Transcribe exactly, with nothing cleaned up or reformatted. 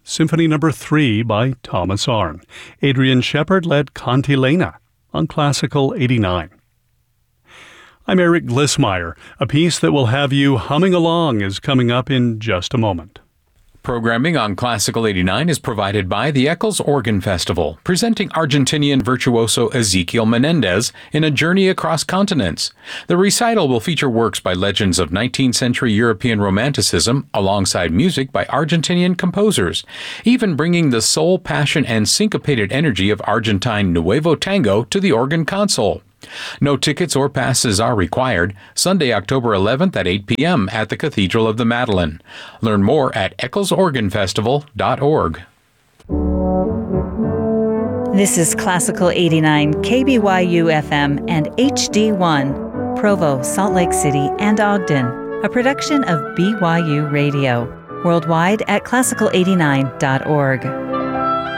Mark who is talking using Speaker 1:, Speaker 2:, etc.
Speaker 1: Symphony Number three by Thomas Arne. Adrian Shepard led Cantilena on Classical eighty-nine. I'm Eric Glissmeyer. A piece that will have you humming along is coming up in just a moment.
Speaker 2: Programming on Classical eighty-nine is provided by the Eccles Organ Festival, presenting Argentinian virtuoso Ezequiel Menendez in a journey across continents. The recital will feature works by legends of nineteenth century European Romanticism alongside music by Argentinian composers, even bringing the soul, passion, and syncopated energy of Argentine Nuevo Tango to the organ console. No tickets or passes are required. Sunday, October eleventh at eight p.m. at the Cathedral of the Madeleine. Learn more at eccles organ festival dot org.
Speaker 3: This is Classical eighty-nine, K B Y U F M and H D one, Provo, Salt Lake City, and Ogden, a production of B Y U Radio. Worldwide at classical eighty-nine dot org.